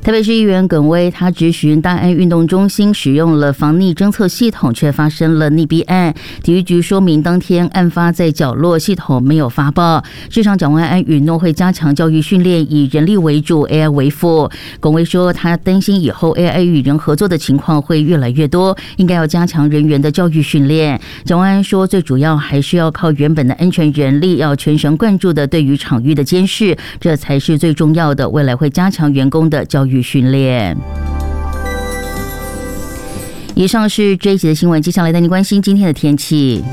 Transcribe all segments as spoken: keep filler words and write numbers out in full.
台北市议员耿威，他质询大安运动中心使用了防溺侦测系统，却发生了溺毙案。体育局说明，当天案发在角落，系统没有发报。市长蒋万安允诺会加强教育训练，以人力为主 ，A I 为辅。耿威说，他担心以后 A I 与人合作的情况会越来越多，应该要加强人员的教育训练。蒋万安说，最主要还是要靠原本的安全人力，要全神贯注的对于场域的监视，这才是最重要的。未来会加强员工的教育训练。以上是这一集的新闻，接下来带您关心今天的天气。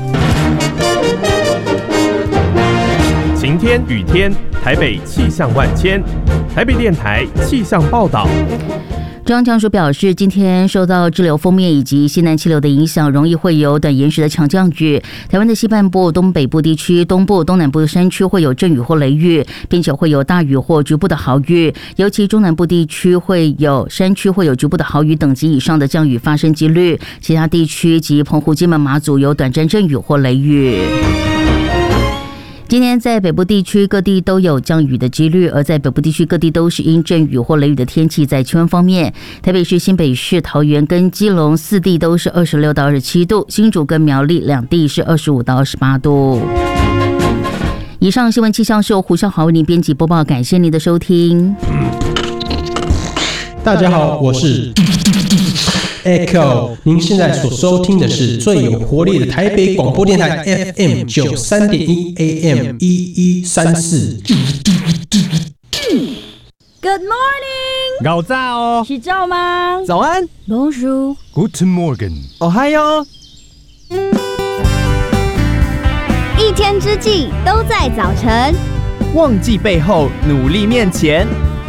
晴天、雨天，台北气象万千。台北电台气象报道。 中央气象署表示，今天受到滞留锋面以及西南气流的影响，容易会有短延时的强降雨。台湾的西半部、东北部地区、东部、东南部的山区会有阵雨或雷雨，并且会有大雨或局部的豪雨。尤其中南部地区会有山区会有局部的豪雨等级以上的降雨发生几率，其他地区及澎湖、金门、马祖有短暂阵雨或雷雨。今天在北部地区各地都有降雨的几率，而在北部地区各地都是因阵雨或雷雨的天气。在气温方面，台北市、新北市、桃园跟基隆四地都是二十六到二十七度，新竹跟苗栗两地是二十五到二十八度。以上新闻气象是由胡孝豪为您编辑播报，感谢您的收听。 大家好，我是Echo， 您现在所收听的是最有活力的台北广播电台 F M 九三点一 A M 一一三四。 Good morning， 早早哦， 是早吗？ 早安 ，Bonjour， Guten Morgen， 哦嗨哟。 一天之计都在早晨， 忘记背后，努力面前。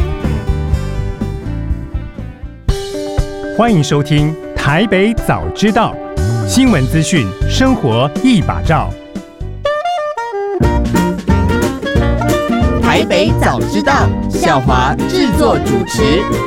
欢迎收听台北早知道，新闻资讯，生活一把照。 台北早知道，小华制作主持。